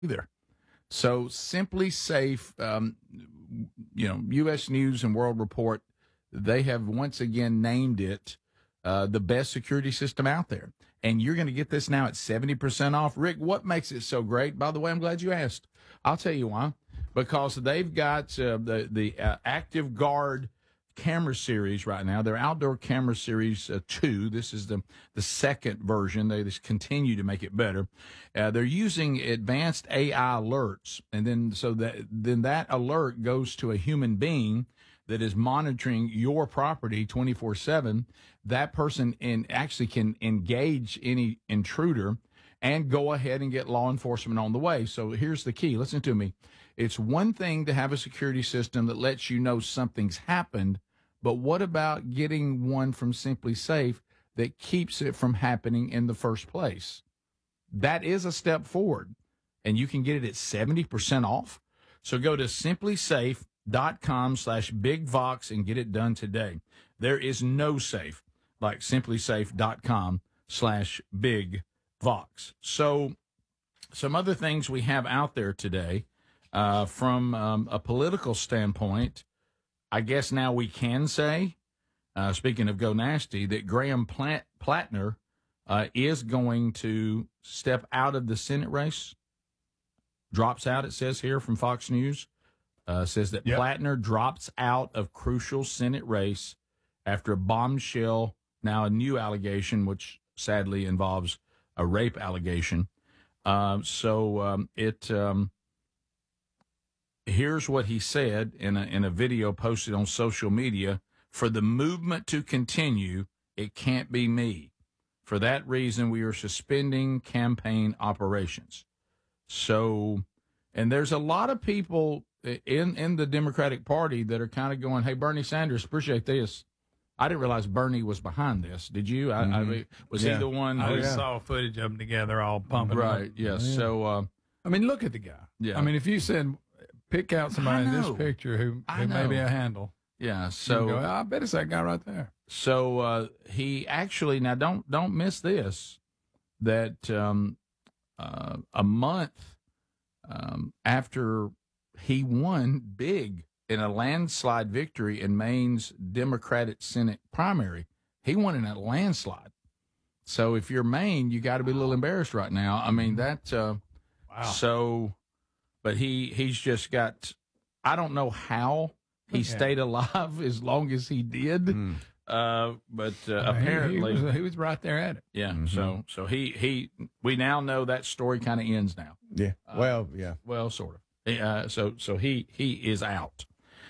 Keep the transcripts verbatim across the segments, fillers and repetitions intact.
there. So Simply Safe, um, you know, U S News and World Report, they have once again named it uh, the best security system out there. And you're going to get this now at seventy percent off. Rick, what makes it so great? By the way, I'm glad you asked. I'll tell you why. Because they've got uh, the, the uh, Active Guard camera series right now. Their outdoor camera series uh, two. This is the the second version. They just continue to make it better. Uh, they're using advanced A I alerts, and then so that then that alert goes to a human being that is monitoring your property twenty-four seven. That person in actually can engage any intruder and go ahead and get law enforcement on the way. So here's the key. Listen to me. It's one thing to have a security system that lets you know something's happened, but what about getting one from Simply Safe that keeps it from happening in the first place? That is a step forward, and you can get it at seventy percent off. So go to simplysafe.com slash bigvox and get it done today. There is no safe like simplysafe.com slash bigvox. So some other things we have out there today. Uh, from um, a political standpoint, I guess now we can say, uh, speaking of Go Nasty, that Graham Plant- Plattner uh, is going to step out of the Senate race. Drops out, it says here from Fox News. Uh, says that yep. Plattner drops out of crucial Senate race after a bombshell, now a new allegation, which sadly involves a rape allegation. Uh, so um, it... Um, Here's what he said in a, in a video posted on social media. For the movement to continue, it can't be me. For that reason, we are suspending campaign operations. So, and there's a lot of people in, in the Democratic Party that are kind of going, hey, Bernie Sanders, appreciate this. I didn't realize Bernie was behind this. Did you? Mm-hmm. I, I, was yeah. he the one? I who, just saw footage of them together all pumping Right, up. yes. Yeah. So, uh, I mean, look at the guy. Yeah. I mean, if you said, pick out somebody in this picture who, who may be a handle. Yeah, so go, I bet it's that guy right there. So uh, he actually now don't don't miss this that um, uh, a month um, after he won big in a landslide victory in Maine's Democratic Senate primary, he won in a landslide. So if you're Maine, you got to be a little embarrassed right now. I mean that. Uh, wow. So. But he, he's just got, I don't know how he okay. stayed alive as long as he did. Mm. Uh, but uh, uh, apparently. He, he, was, he was right there at it. Yeah. Mm-hmm. So so he, he, we now know that story kind of ends now. Yeah. Uh, well, yeah. Well, sort of. Uh, so so he, he is out.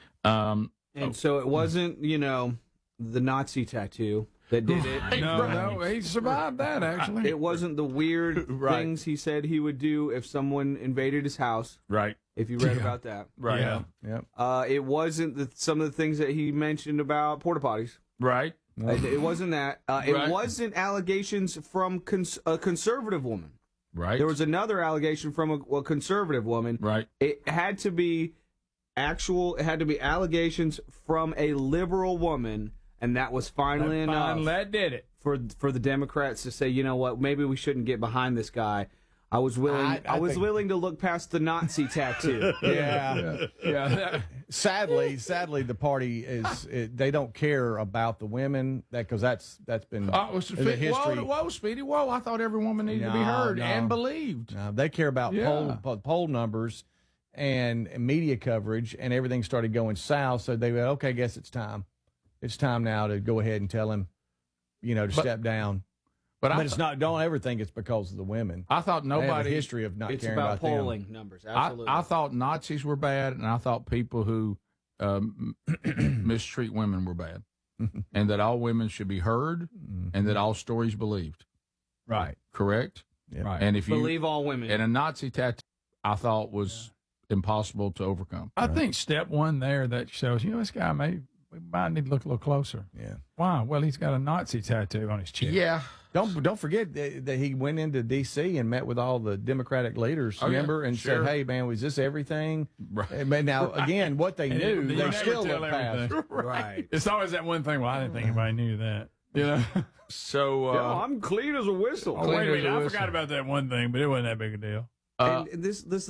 Um, and oh. so it wasn't, you know, the Nazi tattoo that did it. Right, no, right. no, he survived that, actually. It wasn't the weird right. things he said he would do if someone invaded his house. Right. If you read yeah. about that. Right. Yeah. yeah. Uh, it wasn't the, some of the things that he mentioned about porta potties. Right. No. It, it wasn't that. Uh, right. It wasn't allegations from cons- a conservative woman. Right. There was another allegation from a, a conservative woman. Right. It had to be actual, it had to be allegations from a liberal woman. And that was finally that enough. Finally, that did it for for the Democrats to say, you know what, maybe we shouldn't get behind this guy. I was willing. I, I, I was think... willing to look past the Nazi tattoo. yeah, yeah. yeah. sadly, sadly, the party is it, they don't care about the women that because that's that's been uh, was Spe- the history. Whoa, whoa, Speedy, whoa! I thought every woman needed no, to be heard no. and believed. No, they care about yeah. poll poll numbers and media coverage, and everything started going south. So they went, okay, I guess it's time. It's time now to go ahead and tell him, you know, to but, step down. But, but th- it's not. Don't ever think it's because of the women. I thought nobody. They have a history of not it's caring about, about polling them. numbers. Absolutely. I, I thought Nazis were bad, and I thought people who um, mistreat women were bad, and that all women should be heard, mm-hmm. and that all stories believed. Right. Correct. Yep. Right. And if you believe all women, and a Nazi tattoo, I thought was yeah. impossible to overcome. I right. think step one there that shows, you know, this guy may. We might need to look a little closer. Yeah. Why? Well, he's got a Nazi tattoo on his chest. Yeah. Don't don't forget that, that he went into D C and met with all the Democratic leaders, oh, remember, yeah. and sure. said, "Hey, man, was this everything?" Right. But now, right. again, what they and knew, it, they still looked past. Right. right. It's always that one thing. Well, I didn't think anybody knew that. You know. So uh, yeah, I'm clean as a whistle. Oh, wait a minute, I forgot about that one thing, but it wasn't that big a deal. and this this